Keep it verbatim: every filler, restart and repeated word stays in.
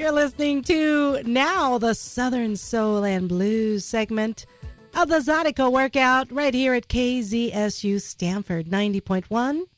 You're listening to now the Southern Soul and Blues segment of the Zydeco Workout right here at K Z S U Stanford ninety point one